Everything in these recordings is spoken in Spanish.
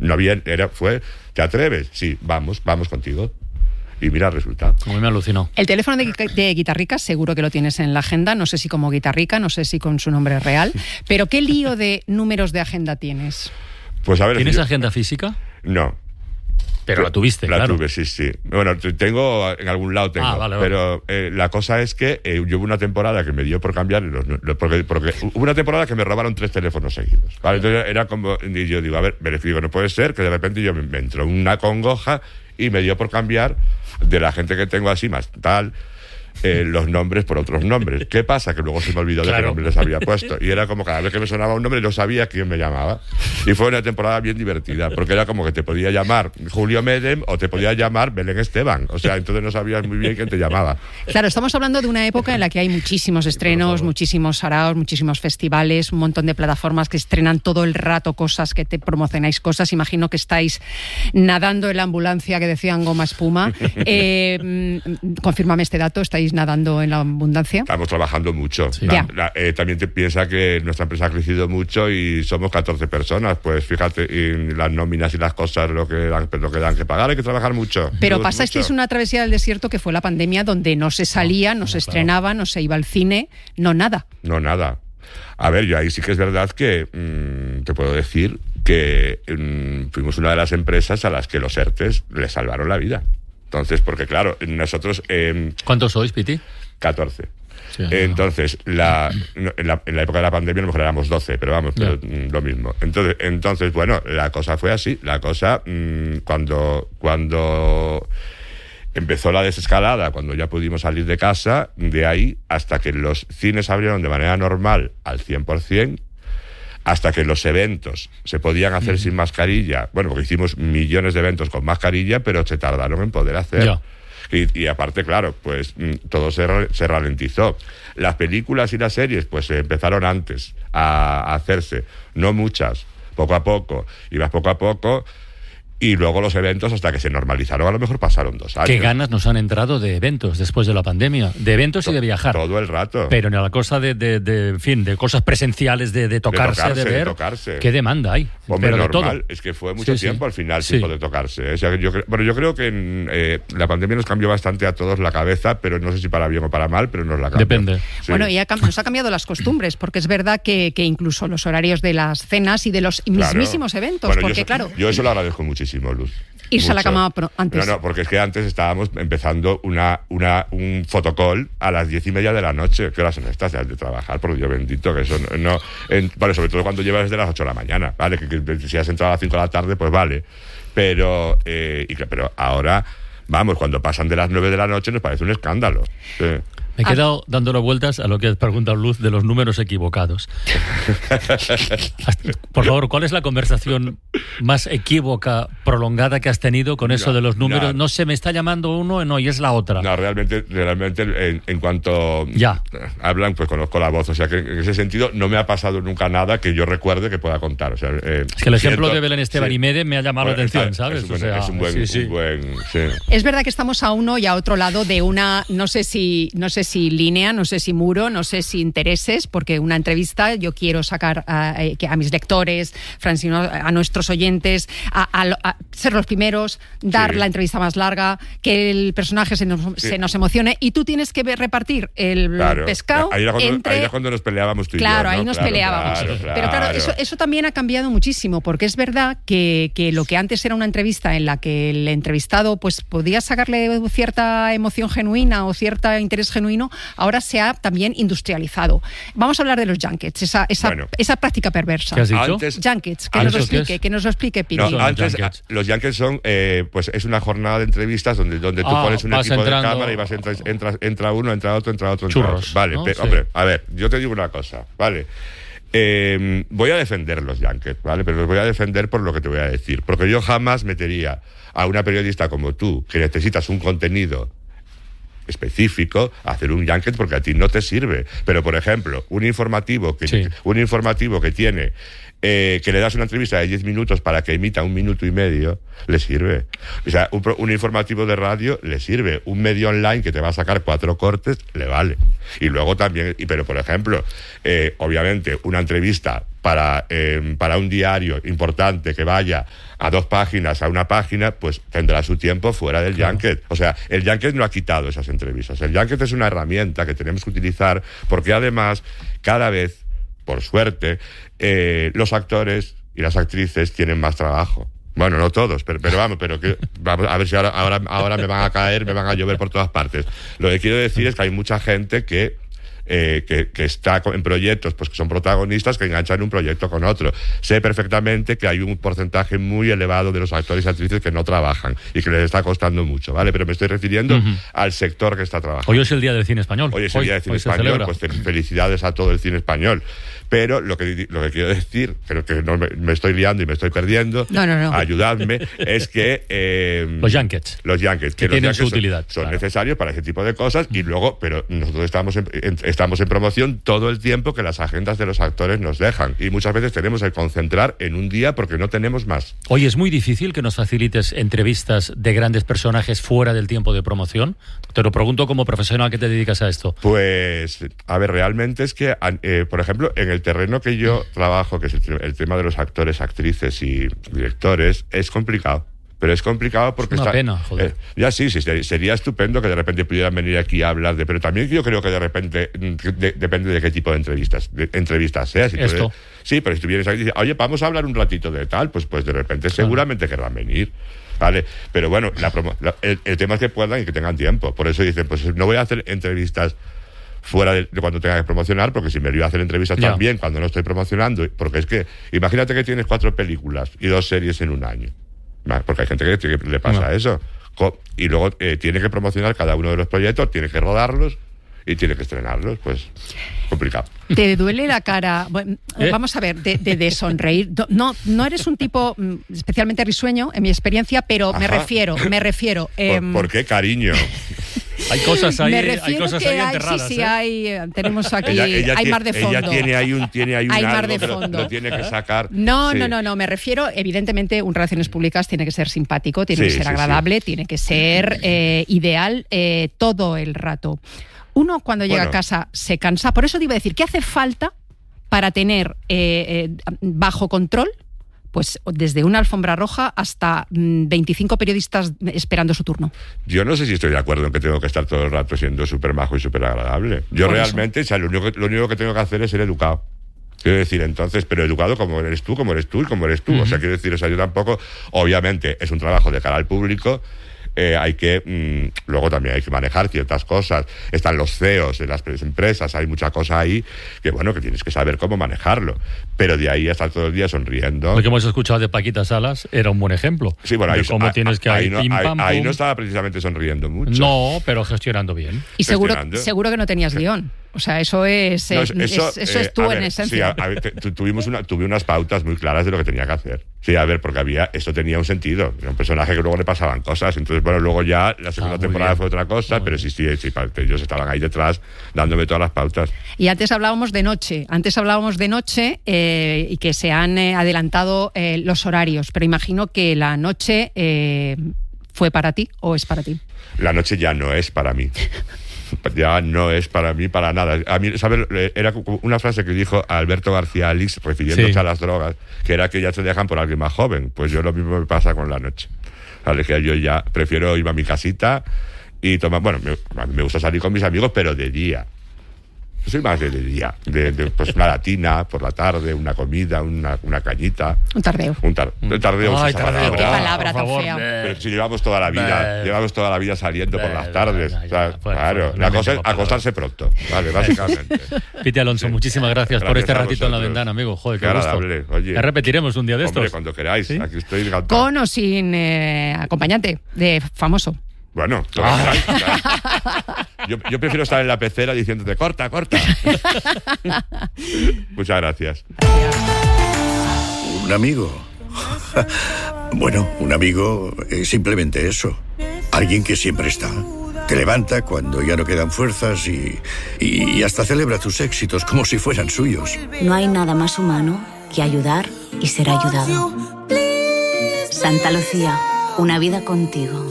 No había, ¿te atreves? Sí, vamos contigo. Y mira el resultado. A mí me alucinó. El teléfono de Guitarrica seguro que lo tienes en la agenda, no sé si como Guitarrica, no sé si con su nombre real, pero ¿qué lío de números de agenda tienes? Pues a ver, ¿Tienes agenda física? No. Pero la tuviste, la claro. La tuve, sí. Bueno, tengo, en algún lado tengo. Vale. Pero la cosa es que yo hubo una temporada que me dio por cambiar, porque hubo una temporada que me robaron 3 teléfonos seguidos. ¿Vale? Entonces era como, y yo digo, a ver, digo, no puede ser que de repente yo me entró una congoja y me dio por cambiar de la gente que tengo así más tal, los nombres por otros nombres. ¿Qué pasa? Que luego se me olvidó de qué nombre les había puesto. Y era como cada vez que me sonaba un nombre no sabía quién me llamaba. Y fue una temporada bien divertida, porque era como que te podía llamar Julio Medem o te podía llamar Belén Esteban. O sea, entonces no sabías muy bien quién te llamaba. Claro, estamos hablando de una época en la que hay muchísimos estrenos, muchísimos saraos, muchísimos festivales, un montón de plataformas que estrenan todo el rato cosas, que te promocionáis cosas. Imagino que estáis nadando en la ambulancia que decían goma espuma. Confírmame este dato, ¿estáis nadando en la abundancia? Estamos trabajando mucho. Sí. También te piensa que nuestra empresa ha crecido mucho y somos 14 personas. Pues fíjate, y las nóminas y las cosas, lo que dan que pagar, hay que trabajar mucho. Pero pasasteis una travesía del desierto que fue la pandemia, donde no se salía, no se estrenaba, no se iba al cine, no nada. No, nada. A ver, yo ahí sí que es verdad que te puedo decir que fuimos una de las empresas a las que los ERTEs les salvaron la vida. Entonces, porque claro, nosotros... ¿Cuántos sois, Piti? 14. Sí, entonces, en la época de la pandemia a lo mejor éramos 12, pero vamos, pero, lo mismo. Entonces, bueno, la cosa fue así. La cosa, cuando empezó la desescalada, cuando ya pudimos salir de casa, de ahí hasta que los cines abrieron de manera normal al 100%, hasta que los eventos se podían hacer sin mascarilla, bueno, porque hicimos millones de eventos con mascarilla, pero se tardaron en poder hacer. Ya. Y aparte, claro, pues todo se ralentizó. Las películas y las series, pues empezaron antes a hacerse, no muchas, poco a poco, ibas poco a poco. Y luego los eventos, hasta que se normalizaron, a lo mejor pasaron 2 años. Qué ganas nos han entrado de eventos después de la pandemia. De eventos y de viajar. Todo el rato. Pero en la cosa de cosas presenciales, de tocarse, de ver. ¿Qué demanda hay? Hombre, pero normal. de todo. Es que fue mucho tiempo al final sin poder tocarse. O sea, yo creo que la pandemia nos cambió bastante a todos la cabeza, pero no sé si para bien o para mal, pero nos la cambió. Depende. Sí. Bueno, y nos ha cambiado las costumbres, porque es verdad que incluso los horarios de las cenas y de los mismísimos eventos, bueno, porque yo eso lo agradezco muchísimo, Luz. Irse a la cama antes. No, porque es que antes estábamos empezando un fotocall a las 10:30 de la noche. ¿Qué horas son estas de trabajar? Por Dios bendito, que eso no... Vale, sobre todo cuando llevas desde las 8 de la mañana, ¿vale? Que si has entrado a las 5 de la tarde, pues vale. Pero ahora, vamos, cuando pasan de las 9 de la noche nos parece un escándalo. Sí. Me he quedado dándole vueltas a lo que has preguntado, Luz, de los números equivocados. Por favor, ¿cuál es la conversación más equívoca, prolongada que has tenido con eso de los números? No se me está llamando uno, no, y es la otra. No, realmente en cuanto hablan, pues conozco la voz. O sea, que en ese sentido no me ha pasado nunca nada que yo recuerde que pueda contar. O sea, es que el ejemplo de Belén Esteban y Mede me ha llamado la atención, ¿sabes? Es un buen... Es verdad que estamos a uno y a otro lado de una, no sé si línea, no sé si muro, no sé si intereses, porque una entrevista yo quiero sacar a mis lectores, Francino, a nuestros oyentes, a ser los primeros, dar la entrevista más larga, que el personaje se nos emocione, y tú tienes que repartir el pescado. Ahí era cuando nos peleábamos tú y yo. Claro, ahí nos peleábamos. Pero claro, eso también ha cambiado muchísimo, porque es verdad que lo que antes era una entrevista en la que el entrevistado pues podía sacarle cierta emoción genuina o cierto interés genuino, ahora se ha también industrializado. Vamos a hablar de los junkets, esa práctica perversa. ¿Qué has dicho? Junkets, que nos lo explique Piti. No, antes, los junkets son, pues es una jornada de entrevistas donde tú pones un equipo de cámara y vas entra uno, entra otro. Churros, vale, ¿no? Hombre, a ver, yo te digo una cosa, ¿vale? Voy a defender los junkets, ¿vale? Pero los voy a defender por lo que te voy a decir. Porque yo jamás metería a una periodista como tú, que necesitas un contenido específico, a hacer un junket porque a ti no te sirve. Pero, por ejemplo, un informativo que tiene que le das una entrevista de 10 minutos para que emita 1 minuto y medio, le sirve. O sea, un informativo de radio le sirve. Un medio online que te va a sacar 4 cortes, le vale. Y luego también, pero por ejemplo, obviamente, una entrevista para un diario importante que vaya a 2 páginas, a 1 página, pues tendrá su tiempo fuera del Junket. O sea, el Junket no ha quitado esas entrevistas. El Junket es una herramienta que tenemos que utilizar porque además, cada vez, por suerte, los actores y las actrices tienen más trabajo. Bueno, no todos, pero vamos, a ver si ahora me van a caer, me van a llover por todas partes. Lo que quiero decir es que hay mucha gente que está en proyectos, pues que son protagonistas, que enganchan un proyecto con otro. Sé perfectamente que hay un porcentaje muy elevado de los actores y actrices que no trabajan y que les está costando mucho, ¿vale? Pero me estoy refiriendo al sector que está trabajando. Hoy es el Día del Cine Español. Hoy es el Día del Cine Español, pues felicidades a todo el cine español. Pero lo que quiero decir, creo que no me estoy liando y me estoy perdiendo, no. Ayudadme, es que los junkets que tienen su utilidad, son necesarios para ese tipo de cosas, y luego, pero nosotros estamos en promoción todo el tiempo que las agendas de los actores nos dejan, y muchas veces tenemos que concentrar en un día porque no tenemos más. Oye, es muy difícil que nos facilites entrevistas de grandes personajes fuera del tiempo de promoción. Te lo pregunto como profesional que te dedicas a esto. Pues, a ver, realmente es que, por ejemplo, en el terreno que yo trabajo, que es el tema de los actores, actrices y directores, es complicado. Pero es complicado porque es una pena, joder. Ya sí, sería estupendo que de repente pudieran venir aquí a hablar de... Pero también yo creo que de repente depende de qué tipo de entrevistas sea. Sí, pero si tú vienes aquí y dices, oye, vamos a hablar un ratito de tal, pues de repente seguramente querrán venir. ¿Vale? Pero bueno, el tema es que puedan y que tengan tiempo. Por eso dicen, pues no voy a hacer entrevistas fuera de cuando tenga que promocionar, porque si me voy a hacer entrevistas también cuando no estoy promocionando, porque es que imagínate que tienes 4 películas y 2 series en un año, porque hay gente que le pasa eso, y luego tiene que promocionar cada uno de los proyectos, tiene que rodarlos y tiene que estrenarlos, pues complicado. ¿Te duele la cara? Bueno, vamos a ver, de sonreír. No eres un tipo especialmente risueño, en mi experiencia, pero me refiero. ¿Por qué, cariño? Hay cosas ahí, enterradas. Sí, tenemos aquí, hay mar de fondo. Ella tiene ahí un hay algo mar de que fondo. lo tiene que sacar. No, me refiero, evidentemente, un relaciones públicas tiene que ser simpático, tiene que ser agradable, tiene que ser ideal todo el rato. Uno cuando llega a casa se cansa, por eso te iba a decir, ¿qué hace falta para tener bajo control? Pues desde una alfombra roja hasta 25 periodistas esperando su turno. Yo no sé si estoy de acuerdo en que tengo que estar todo el rato siendo súper majo y súper agradable. Yo por realmente, o sea, lo único que tengo que hacer es ser educado. Quiero decir, entonces, pero educado como eres tú y como eres tú. O sea, quiero decir, o sea, yo tampoco, obviamente, es un trabajo de cara al público. Luego también hay que manejar ciertas cosas. Están los CEOs de las empresas, hay mucha cosa ahí que tienes que saber cómo manejarlo, pero de ahí a estar todo el día sonriendo. Lo que hemos escuchado de Paquita Salas era un buen ejemplo. Sí, bueno, ahí, cómo tienes que ahí no estaba precisamente sonriendo mucho. No, pero gestionando bien. Y seguro que no tenías guión. O sea, eso es tú en esencia. Sí, tuve unas pautas muy claras de lo que tenía que hacer. Sí, a ver, porque esto tenía un sentido. Era un personaje que luego le pasaban cosas. Entonces, bueno, luego ya la segunda temporada fue otra cosa, pero sí, ellos estaban ahí detrás dándome todas las pautas. Y antes hablábamos de noche. Y que se han adelantado los horarios. Pero imagino que la noche fue para ti o es para ti. La noche ya no es para mí. Ya no es para mí para nada. A mí, ¿sabes? Era una frase que dijo Alberto García Alix refiriéndose a las drogas, que era que ya te dejan por alguien más joven. Pues yo lo mismo me pasa con la noche. ¿Vale? Que yo ya prefiero ir a mi casita y tomar... Bueno, me gusta salir con mis amigos, pero de día. Soy más de día, pues una latina por la tarde, una comida, una cañita. Un tardeo. Tardeo. Ay, tardeo. Qué palabra tan fea. Pero si llevamos toda la vida saliendo por las tardes. Claro, la cosa es acostarse pronto, vale, básicamente. Piti Alonso, muchísimas gracias por este ratito en la ventana, amigo. Joder, qué agradable. Oye, ya repetiremos un día de estos. Hombre, cuando queráis, ¿sí? Aquí estoy encantado. Con o sin acompañante de famoso. Bueno, yo prefiero estar en la pecera diciéndote corta. Muchas gracias. Un amigo. Bueno, un amigo es simplemente eso. Alguien que siempre está. Te levanta cuando ya no quedan fuerzas y hasta celebra tus éxitos como si fueran suyos. No hay nada más humano que ayudar y ser ayudado. Santa Lucía, una vida contigo.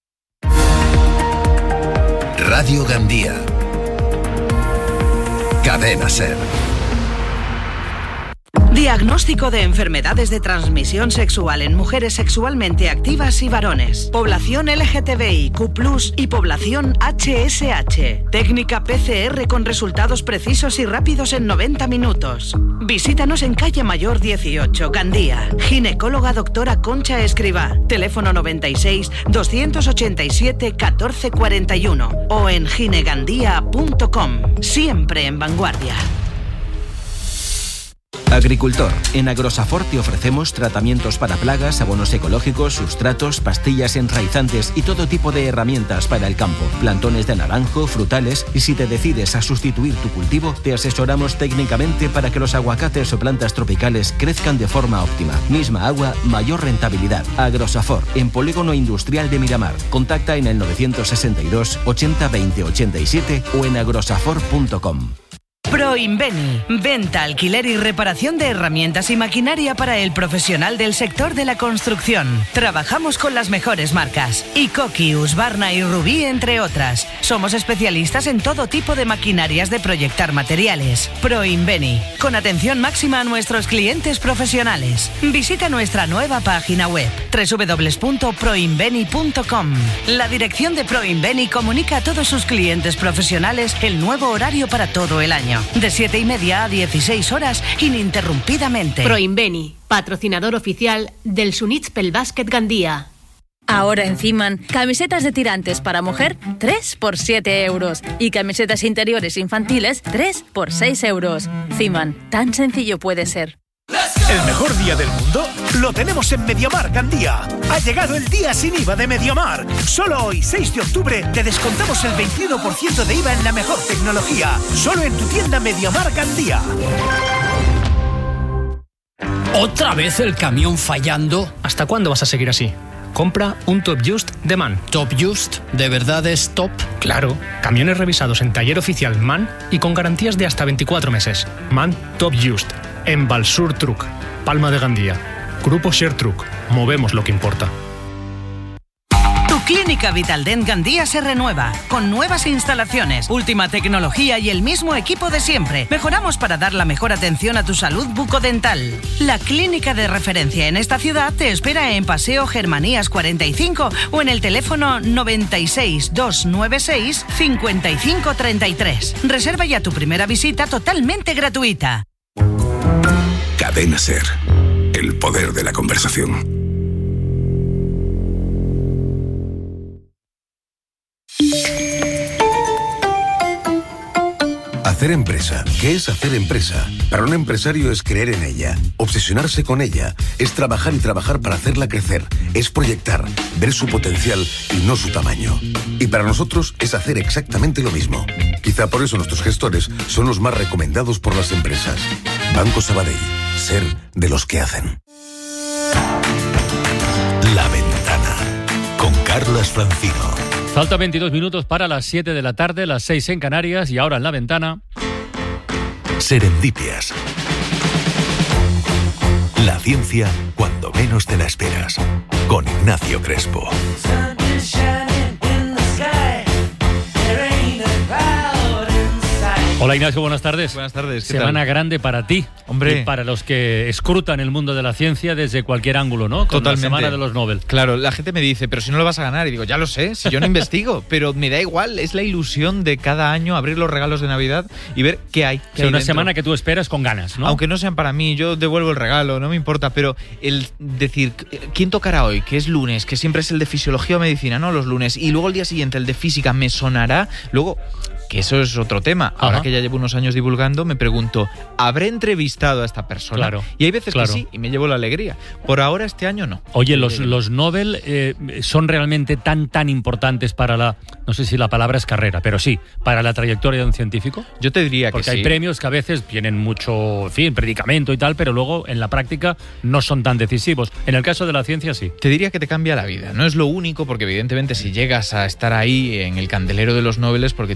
Radio Gandía. Cadena SER. Diagnóstico de enfermedades de transmisión sexual en mujeres sexualmente activas y varones. Población LGTBIQ+, y población HSH. Técnica PCR con resultados precisos y rápidos en 90 minutos. Visítanos en Calle Mayor 18, Gandía. Ginecóloga doctora Concha Escribá. Teléfono 96 287 1441 o en ginegandía.com. Siempre en vanguardia. Agricultor, en Agrosafor te ofrecemos tratamientos para plagas, abonos ecológicos, sustratos, pastillas enraizantes y todo tipo de herramientas para el campo. Plantones de naranjo, frutales, y si te decides a sustituir tu cultivo, te asesoramos técnicamente para que los aguacates o plantas tropicales crezcan de forma óptima. Misma agua, mayor rentabilidad. Agrosafor, en Polígono Industrial de Miramar. Contacta en el 962 80 20 87 o en agrosafor.com. Proinveni, venta, alquiler y reparación de herramientas y maquinaria para el profesional del sector de la construcción. Trabajamos con las mejores marcas, Ikoki, Husqvarna y Rubí, entre otras. Somos especialistas en todo tipo de maquinarias de proyectar materiales. Proinveni, con atención máxima a nuestros clientes profesionales. Visita nuestra nueva página web, www.proinveni.com. La dirección de Proinveni comunica a todos sus clientes profesionales el nuevo horario para todo el año. De 7:30 a 16 horas, ininterrumpidamente. Proinveni, patrocinador oficial del Sunitspel Basket Gandía. Ahora en Ciman, camisetas de tirantes para mujer, 3 por 7 euros. Y camisetas interiores infantiles, 3 por 6 euros. Ciman, tan sencillo puede ser. El mejor día del mundo lo tenemos en MediaMarkt Gandía. Ha llegado el día sin IVA de MediaMarkt. Solo hoy, 6 de octubre, te descontamos el 21% de IVA en la mejor tecnología. Solo en tu tienda MediaMarkt Gandía. ¿Otra vez el camión fallando? ¿Hasta cuándo vas a seguir así? Compra un Top Just de MAN. ¿Top Just? ¿De verdad es top? Claro, camiones revisados en taller oficial MAN y con garantías de hasta 24 meses. MAN Top Just, en Balsur Truck, Palma de Gandía. Grupo Share Truck, movemos lo que importa. Tu Clínica Vitaldent Gandía se renueva, con nuevas instalaciones, última tecnología y el mismo equipo de siempre. Mejoramos para dar la mejor atención a tu salud bucodental. La clínica de referencia en esta ciudad te espera en Paseo Germanías 45 o en el teléfono 96 296 5533. Reserva ya tu primera visita totalmente gratuita. Cadena SER, el poder de la conversación. Hacer empresa. ¿Qué es hacer empresa? Para un empresario es creer en ella, obsesionarse con ella, es trabajar y trabajar para hacerla crecer, es proyectar, ver su potencial y no su tamaño. Y para nosotros es hacer exactamente lo mismo. Quizá por eso nuestros gestores son los más recomendados por las empresas. Banco Sabadell, ser de los que hacen. La Ventana, con Carlos Francino. Falta 22 minutos para las 7 de la tarde, las 6 en Canarias, y ahora en La Ventana. Serendipias. La ciencia cuando menos te la esperas. Con Ignacio Crespo. Hola Ignacio, buenas tardes. Buenas tardes. ¿Qué Semana tal? grande para ti. Hombre. Y para los que escrutan el mundo de la ciencia desde cualquier ángulo, ¿no? Con Totalmente. La semana de los Nobel. Claro, la gente me dice, pero si no lo vas a ganar. Y digo, ya lo sé, si yo no investigo. Pero me da igual, es la ilusión de cada año abrir los regalos de Navidad y ver qué hay. Es una semana que tú esperas con ganas, ¿no? Aunque no sean para mí, yo devuelvo el regalo, no me importa. Pero el decir, ¿quién tocará hoy? Que es lunes, que siempre es el de fisiología o medicina, ¿no? Los lunes. Y luego el día siguiente el de física me sonará. Luego, que eso es otro tema. Ahora Ajá. que ya llevo unos años divulgando, me pregunto, ¿habré entrevistado a esta persona? Claro, Y hay veces claro. que sí, y me llevo la alegría. Por ahora, este año no. Oye, los Nobel son realmente tan importantes para la, no sé si la palabra es carrera, pero sí, para la trayectoria de un científico. Yo te diría Porque que hay sí. premios que a veces tienen mucho, en fin, predicamento y tal, pero luego en la práctica no son tan decisivos. En el caso de la ciencia, sí. Te diría que te cambia la vida. No es lo único, porque evidentemente si llegas a estar ahí en el candelero de los Nobel es porque tienes detrás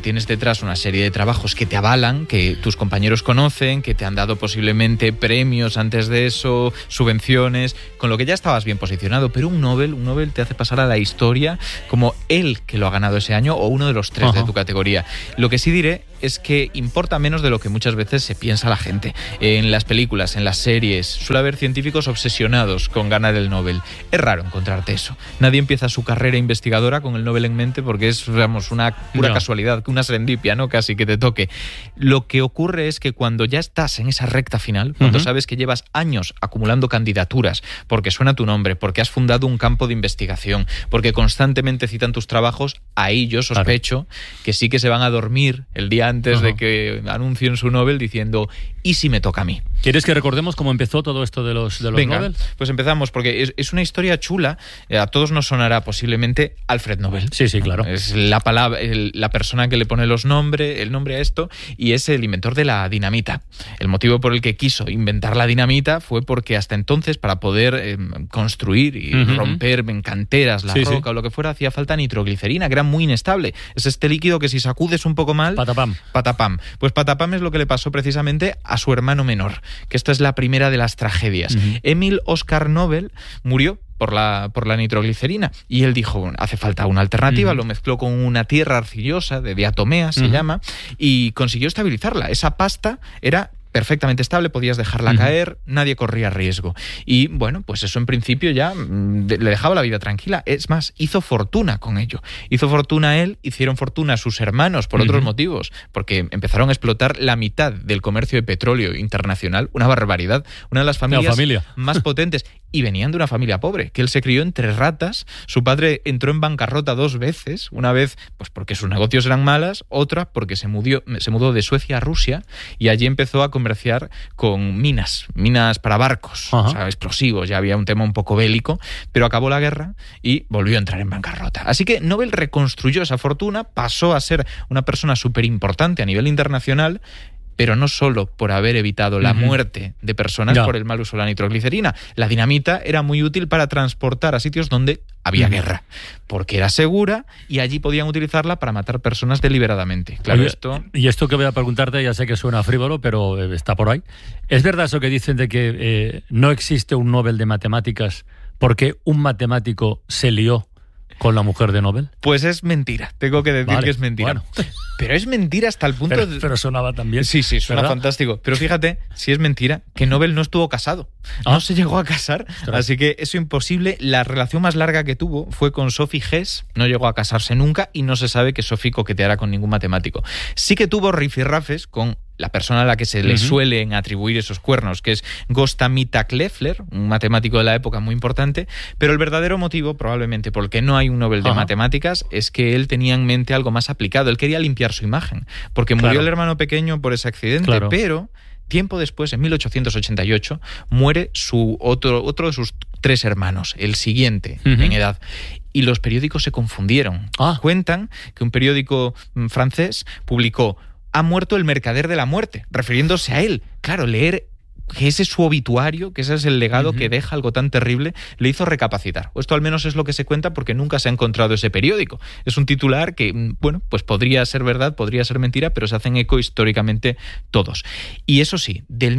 detrás una serie de trabajos que te avalan, que tus compañeros conocen, que te han dado posiblemente premios antes de eso, subvenciones, con lo que ya estabas bien posicionado, pero un Nobel te hace pasar a la historia como el que lo ha ganado ese año o uno de los 3 de tu categoría. Lo que sí diré es que importa menos de lo que muchas veces se piensa la gente. En las películas, en las series, suele haber científicos obsesionados con ganar el Nobel. Es raro encontrarte eso. Nadie empieza su carrera investigadora con el Nobel en mente porque es, digamos, una pura casualidad, una serendipia, ¿no? Casi que te toque. Lo que ocurre es que cuando ya estás en esa recta final, cuando sabes que llevas años acumulando candidaturas, porque suena tu nombre, porque has fundado un campo de investigación, porque constantemente citan tus trabajos, ahí yo sospecho que sí que se van a dormir el día antes de que anuncien su Nobel diciendo, ¿y si me toca a mí? ¿Quieres que recordemos cómo empezó todo esto de los Venga, Nobel? Pues empezamos, porque es una historia chula. A todos nos sonará posiblemente Alfred Nobel. Sí, claro. Es la palabra, la persona que le pone el nombre a esto, y es el inventor de la dinamita. El motivo por el que quiso inventar la dinamita fue porque hasta entonces, para poder construir y romper en canteras la roca o lo que fuera, hacía falta nitroglicerina, que era muy inestable. Es este líquido que si sacudes un poco mal... Patapam. Pues patapam es lo que le pasó precisamente a su hermano menor, que esta es la primera de las tragedias. Emil Oscar Nobel murió por la nitroglicerina, y él dijo, hace falta una alternativa, lo mezcló con una tierra arcillosa de diatomea, se llama, y consiguió estabilizarla. Esa pasta era perfectamente estable, podías dejarla caer, nadie corría riesgo. Y bueno, pues eso en principio ya le dejaba la vida tranquila. Es más, hizo fortuna con ello. Hizo fortuna él, hicieron fortuna sus hermanos por otros motivos, porque empezaron a explotar la mitad del comercio de petróleo internacional, una barbaridad, una de las familias más potentes. Y venían de una familia pobre, que él se crió entre ratas. Su padre entró en bancarrota 2 veces, una vez pues porque sus negocios eran malas, otra porque se mudó de Suecia a Rusia, y allí empezó a comerciar con minas para barcos, o sea, explosivos. Ya había un tema un poco bélico, pero acabó la guerra y volvió a entrar en bancarrota. Así que Nobel reconstruyó esa fortuna, pasó a ser una persona súper importante a nivel internacional, pero no solo por haber evitado la muerte de personas por el mal uso de la nitroglicerina. La dinamita era muy útil para transportar a sitios donde había guerra, porque era segura y allí podían utilizarla para matar personas deliberadamente. Claro, y esto que voy a preguntarte, ya sé que suena frívolo, pero está por ahí. ¿Es verdad eso que dicen de que no existe un Nobel de matemáticas porque un matemático se lió con la mujer de Nobel? Pues es mentira, tengo que decir que es mentira. Bueno. Pero es mentira hasta el punto de... Pero sonaba también. Sí, suena ¿verdad? Fantástico. Pero fíjate, si es mentira, que Nobel no estuvo casado. No se llegó a casar, así que eso es imposible. La relación más larga que tuvo fue con Sophie Hess, no llegó a casarse nunca, y no se sabe que Sophie coqueteara con ningún matemático. Sí que tuvo rifirrafes con la persona a la que se le suelen atribuir esos cuernos, que es Gostamita Kleffler, un matemático de la época muy importante, pero el verdadero motivo, probablemente porque no hay un Nobel de matemáticas, es que él tenía en mente algo más aplicado. Él quería limpiar su imagen, porque murió el hermano pequeño por ese accidente, pero tiempo después, en 1888, muere otro de sus 3 hermanos, el siguiente en edad. Y los periódicos se confundieron. Cuentan que un periódico francés publicó: ha muerto el mercader de la muerte, refiriéndose a él. Claro, leer que ese es su obituario, que ese es el legado que deja algo tan terrible, le hizo recapacitar. O esto al menos es lo que se cuenta, porque nunca se ha encontrado ese periódico. Es un titular que, bueno, pues podría ser verdad, podría ser mentira, pero se hacen eco históricamente todos. Y eso sí, del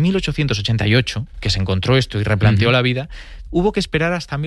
1888, que se encontró esto y replanteó la vida, hubo que esperar hasta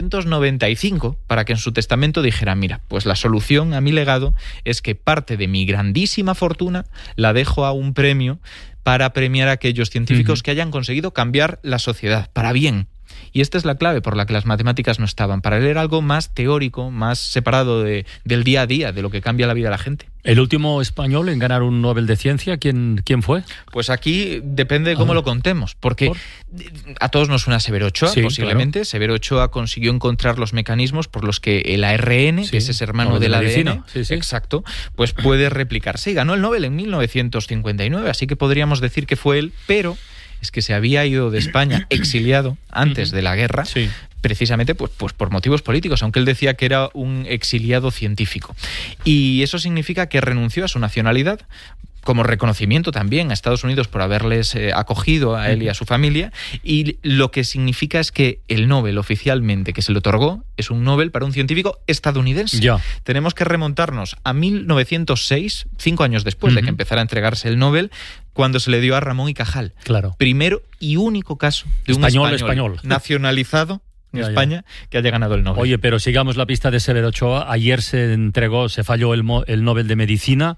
1895 para que en su testamento dijera: mira, pues la solución a mi legado es que parte de mi grandísima fortuna la dejo a un premio para premiar a aquellos científicos que hayan conseguido cambiar la sociedad para bien. Y esta es la clave por la que las matemáticas no estaban. Para él era algo más teórico, más separado del día a día, de lo que cambia la vida de la gente. ¿El último español en ganar un Nobel de Ciencia, quién fue? Pues aquí depende de cómo lo contemos, porque a todos nos suena Severo Ochoa, posiblemente. Claro. Severo Ochoa consiguió encontrar los mecanismos por los que el ARN, que es ese hermano del ADN, exacto, pues puede replicarse. Y ganó el Nobel en 1959, así que podríamos decir que fue él, pero es que se había ido de España exiliado antes de la guerra, precisamente pues por motivos políticos, aunque él decía que era un exiliado científico. Y eso significa que renunció a su nacionalidad, como reconocimiento también a Estados Unidos por haberles acogido a él y a su familia, y lo que significa es que el Nobel oficialmente que se le otorgó es un Nobel para un científico estadounidense. Ya. Tenemos que remontarnos a 1906, 5 años después de que empezara a entregarse el Nobel, cuando se le dio a Ramón y Cajal. Claro. Primero y único caso de un español nacionalizado en España que haya ganado el Nobel. Oye, pero sigamos la pista de Severo Ochoa. Ayer se falló el Nobel de Medicina.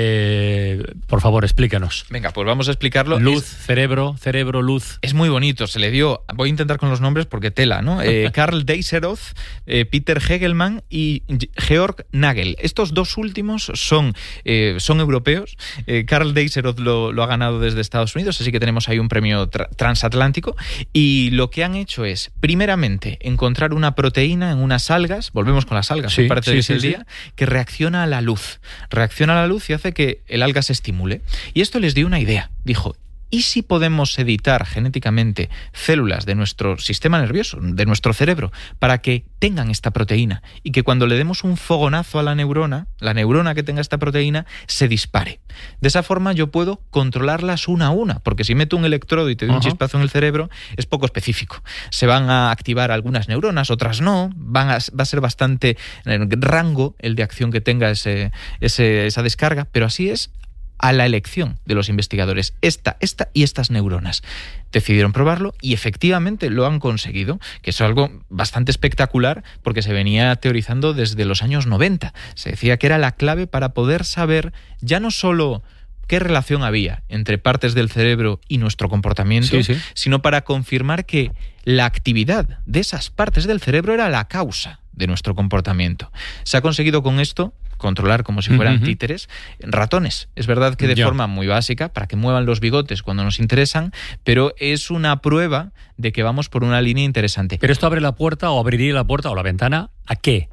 Por favor, explícanos. Venga, pues vamos a explicarlo. Luz, cerebro, luz. Es muy bonito. Se le dio, voy a intentar con los nombres porque tela, ¿no? Karl Deisseroth, Peter Hegelmann y Georg Nagel. Estos dos últimos son europeos. Karl Deisseroth lo ha ganado desde Estados Unidos, así que tenemos ahí un premio transatlántico. Y lo que han hecho es, primeramente, encontrar una proteína en unas algas, volvemos con las algas, que reacciona a la luz. Reacciona a la luz y hace que el alga se estimule. Y esto les dio una idea. Dijo, ¿y si podemos editar genéticamente células de nuestro sistema nervioso, de nuestro cerebro, para que tengan esta proteína y que cuando le demos un fogonazo a la neurona que tenga esta proteína, se dispare? De esa forma yo puedo controlarlas una a una, porque si meto un electrodo y te doy un chispazo en el cerebro, es poco específico. Se van a activar algunas neuronas, otras no, va a ser bastante rango el de acción que tenga esa descarga, pero así es a la elección de los investigadores, esta y estas neuronas. Decidieron probarlo y efectivamente lo han conseguido, que es algo bastante espectacular porque se venía teorizando desde los años 90. Se decía que era la clave para poder saber ya no solo qué relación había entre partes del cerebro y nuestro comportamiento, sino para confirmar que la actividad de esas partes del cerebro era la causa de nuestro comportamiento. Se ha conseguido con esto controlar como si fueran títeres ratones. Es verdad que de forma muy básica, para que muevan los bigotes cuando nos interesan, pero es una prueba de que vamos por una línea interesante. Pero esto abre la puerta o abriría la puerta o la ventana ¿a qué?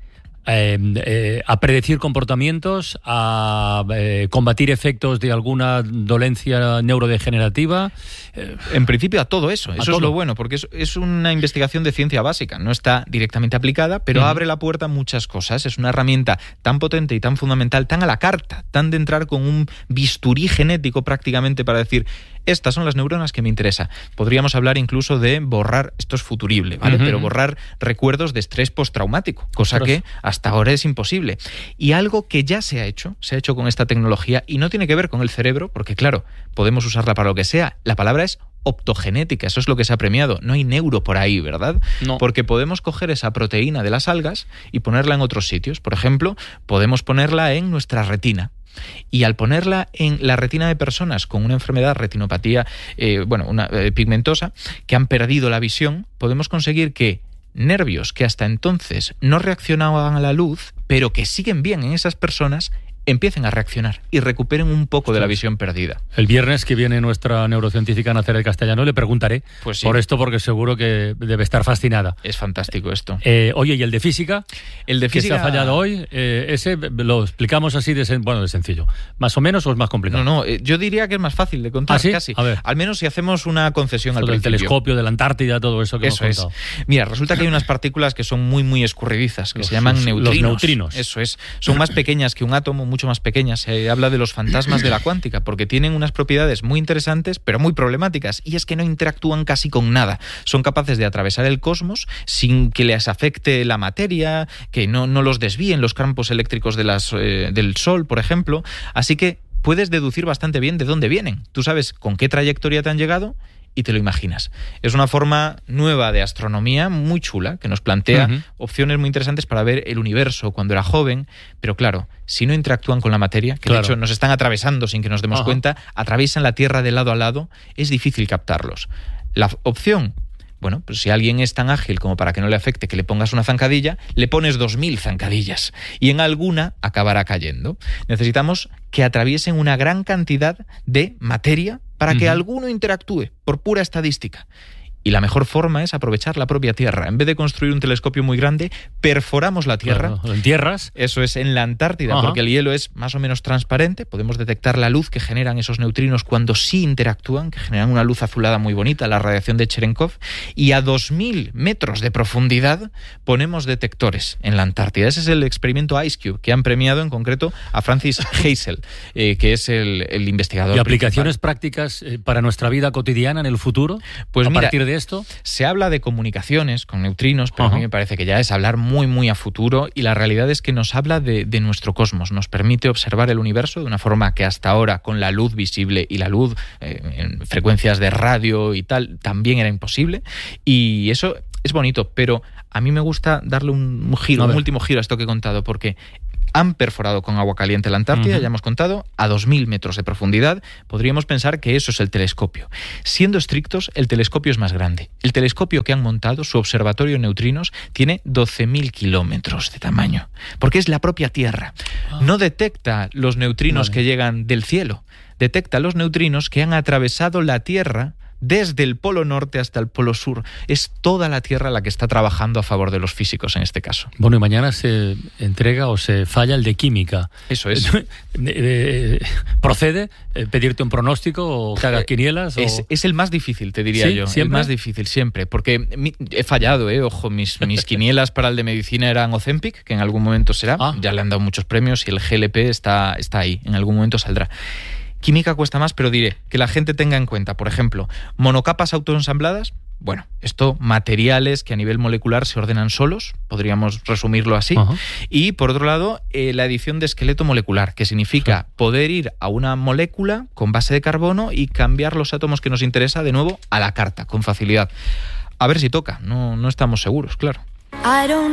A predecir comportamientos, a combatir efectos de alguna dolencia neurodegenerativa. En principio a todo eso. Eso es lo bueno, porque es una investigación de ciencia básica. No está directamente aplicada, pero abre la puerta a muchas cosas. Es una herramienta tan potente y tan fundamental, tan a la carta, tan de entrar con un bisturí genético prácticamente para decir, estas son las neuronas que me interesa. Podríamos hablar incluso de borrar, esto es futurible, ¿vale? Pero borrar recuerdos de estrés postraumático, cosa que hasta ahora es imposible. Y algo que ya se ha hecho con esta tecnología, y no tiene que ver con el cerebro, porque claro, podemos usarla para lo que sea. La palabra es optogenética, eso es lo que se ha premiado. No hay neuro por ahí, ¿verdad? No. Porque podemos coger esa proteína de las algas y ponerla en otros sitios. Por ejemplo, podemos ponerla en nuestra retina. Y al ponerla en la retina de personas con una enfermedad, retinopatía pigmentosa, que han perdido la visión, podemos conseguir que nervios que hasta entonces no reaccionaban a la luz, pero que siguen bien en esas personas, empiecen a reaccionar y recuperen un poco de la visión perdida. El viernes que viene nuestra neurocientífica Nazaret Castellano le preguntaré por esto, porque seguro que debe estar fascinada. Es fantástico esto. Oye, ¿y el de física? El de física que se ha fallado hoy, ese lo explicamos así de sencillo. ¿Más o menos o es más complicado? No, yo diría que es más fácil de contar, ¿sí? Casi. A ver. Al menos si hacemos una concesión al principio. Del telescopio, de la Antártida, todo eso que hemos contado. Mira, resulta que hay unas partículas que son muy, muy escurridizas, que se llaman neutrinos. Los neutrinos. Eso es. Son más pequeñas que un átomo, mucho más pequeñas. Se habla de los fantasmas de la cuántica, porque tienen unas propiedades muy interesantes, pero muy problemáticas, y es que no interactúan casi con nada. Son capaces de atravesar el cosmos sin que les afecte la materia, que no los desvíen los campos eléctricos del Sol, por ejemplo. Así que puedes deducir bastante bien de dónde vienen. Tú sabes con qué trayectoria te han llegado y te lo imaginas. Es una forma nueva de astronomía muy chula, que nos plantea opciones muy interesantes para ver el universo cuando era joven, pero claro, si no interactúan con la materia, que de hecho nos están atravesando sin que nos demos cuenta, atraviesan la Tierra de lado a lado, es difícil captarlos. La opción, bueno, pues si alguien es tan ágil como para que no le afecte que le pongas una zancadilla, le pones 2000 zancadillas y en alguna acabará cayendo. Necesitamos que atraviesen una gran cantidad de materia para que alguno interactúe, por pura estadística. Y la mejor forma es aprovechar la propia Tierra. En vez de construir un telescopio muy grande, perforamos la Tierra. Claro, ¿en tierras? Eso es, en la Antártida, Ajá. porque el hielo es más o menos transparente. Podemos detectar la luz que generan esos neutrinos cuando sí interactúan, que generan una luz azulada muy bonita, la radiación de Cherenkov. Y a 2.000 metros de profundidad ponemos detectores en la Antártida. Ese es el experimento IceCube, que han premiado en concreto a Francis Hazel, que es el investigador. ¿Y aplicaciones principal. prácticas para nuestra vida cotidiana en el futuro? Pues a mira, partir de esto se habla de comunicaciones con neutrinos, pero Ajá. a mí me parece que ya es hablar muy, muy a futuro, y la realidad es que nos habla de nuestro cosmos, nos permite observar el universo de una forma que hasta ahora, con la luz visible y la luz en frecuencias de radio y tal, también era imposible, y eso es bonito, pero a mí me gusta darle un giro, un último giro a esto que he contado, porque han perforado con agua caliente la Antártida, ya hemos contado, a 2.000 metros de profundidad. Podríamos pensar que eso es el telescopio. Siendo estrictos, el telescopio es más grande. El telescopio que han montado, su observatorio de neutrinos, tiene 12.000 kilómetros de tamaño, porque es la propia Tierra. No detecta los neutrinos que llegan del cielo, detecta los neutrinos que han atravesado la Tierra desde el polo norte hasta el polo sur. Es toda la Tierra la que está trabajando a favor de los físicos en este caso. Bueno, y mañana se entrega o se falla el de química. Eso es. ¿Procede pedirte un pronóstico o que hagas quinielas? Es el más difícil, te diría ¿Sí? yo. ¿Siempre? El más difícil, siempre. Porque he fallado, ojo, mis quinielas para el de medicina eran Ozempic, que en algún momento será. Ya le han dado muchos premios y el GLP está ahí. En algún momento saldrá. Química cuesta más, pero diré que la gente tenga en cuenta, por ejemplo, monocapas autoensambladas. Bueno, esto, materiales que a nivel molecular se ordenan solos, podríamos resumirlo así. Ajá. Y, por otro lado, la edición de esqueleto molecular, que significa poder ir a una molécula con base de carbono y cambiar los átomos que nos interesa de nuevo a la carta, con facilidad. A ver si toca, no estamos seguros, claro.